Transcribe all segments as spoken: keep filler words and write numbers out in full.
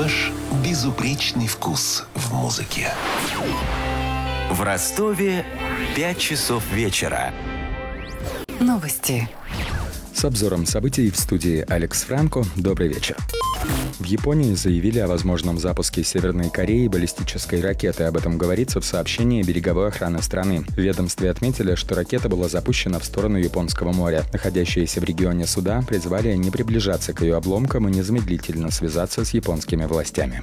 Наш безупречный вкус в музыке. В Ростове пять часов вечера. Новости. С обзором событий в студии Алекс Франко. Добрый вечер. В Японии заявили о возможном запуске Северной Кореи баллистической ракеты. Об этом говорится в сообщении береговой охраны страны. В ведомстве отметили, что ракета была запущена в сторону Японского моря. Находящиеся в регионе суда призвали не приближаться к ее обломкам и незамедлительно связаться с японскими властями.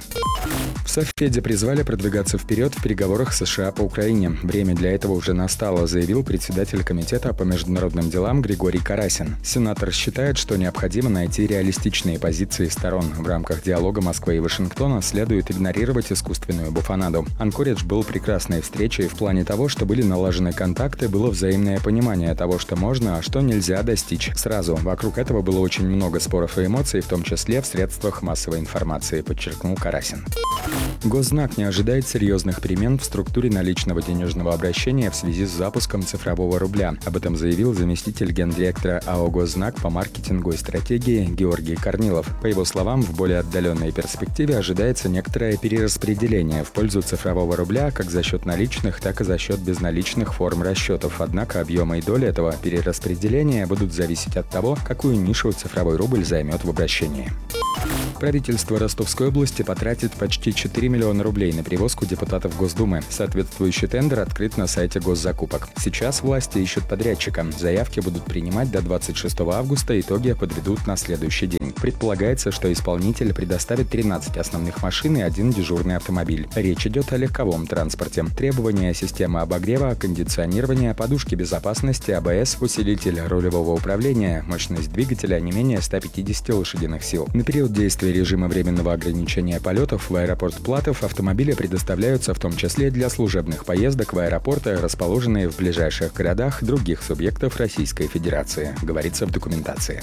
В Совбеде призвали продвигаться вперед в переговорах США по Украине. Время для этого уже настало, заявил председатель комитета по международным делам Григорий Карасин. Сенатор считает, что необходимо найти реалистичные позиции сторон. В рамках диалога Москвы и Вашингтона следует игнорировать искусственную буфанаду. Анкоридж был прекрасной встречей в плане того, что были налажены контакты, было взаимное понимание того, что можно, а что нельзя достичь сразу. Вокруг этого было очень много споров и эмоций, в том числе в средствах массовой информации, подчеркнул Карасин. Госзнак не ожидает серьезных перемен в структуре наличного денежного обращения в связи с запуском цифрового рубля. Об этом заявил заместитель гендиректора АО «Госзнак» по маркетингу и стратегии Георгий Корнилов. По его словам, в более отдаленной перспективе ожидается некоторое перераспределение в пользу цифрового рубля как за счет наличных, так и за счет безналичных форм расчетов. Однако объемы и доли этого перераспределения будут зависеть от того, какую нишу цифровой рубль займет в обращении. Правительство Ростовской области потратит почти четыре миллиона рублей на перевозку депутатов Госдумы. Соответствующий тендер открыт на сайте госзакупок. Сейчас власти ищут подрядчика. Заявки будут принимать до двадцать шестого августа, итоги подведут на следующий день. Предполагается, что исполнитель предоставит тринадцать основных машин и один дежурный автомобиль. Речь идет о легковом транспорте. Требования системы обогрева, кондиционирования, подушки безопасности, АБС, усилитель рулевого управления, мощность двигателя не менее ста пятидесяти лошадиных сил. На период действия режима временного ограничения полетов в аэропорт Платов автомобили предоставляются в том числе для служебных поездок в аэропорты, расположенные в ближайших городах других субъектов Российской Федерации, говорится в документации.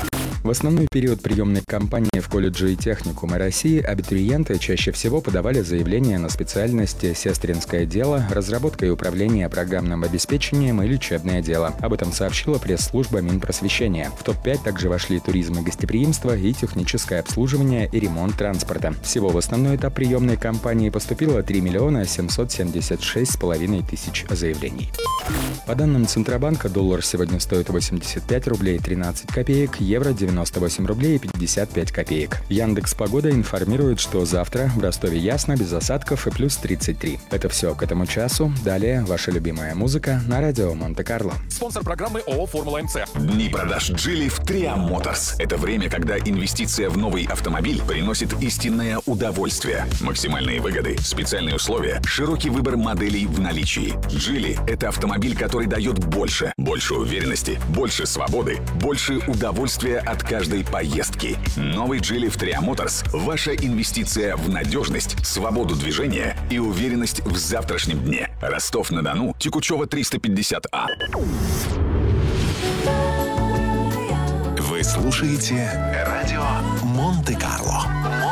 В основной период приемной кампании в колледже и техникумы России абитуриенты чаще всего подавали заявления на специальности «Сестринское дело», «Разработка и управление программным обеспечением» и «Лечебное дело». Об этом сообщила пресс-служба Минпросвещения. В топ пять также вошли туризм и гостеприимство и техническое обслуживание и ремонт транспорта. Всего в основной этап приемной кампании поступило три миллиона семьсот семьдесят шесть с половиной тысяч заявлений. По данным Центробанка, доллар сегодня стоит восемьдесят пять рублей тринадцать копеек, евро девяносто восемь рублей пятьдесят пять копеек. Яндекс.Погода информирует, что завтра в Ростове ясно, без осадков и плюс тридцать три. Это все к этому часу. Далее ваша любимая музыка на радио Монте-Карло. Спонсор программы ООО «Формула МЦ». Дни продаж Geely в Triam Motors. Это время, когда инвестиция в новый автомобиль приносит истинное удовольствие. Максимальные выгоды, специальные условия, широкий выбор моделей в наличии. Geely – это автомобиль, который дает больше. Больше уверенности, больше свободы, больше удовольствия от каждой поездки. Новый Geely в Triam Motors – ваша инвестиция в надежность, свободу движения и уверенность в завтрашнем дне. Ростов-на-Дону, Текучева триста пятьдесят А. Вы слушаете радио Монте-Карло.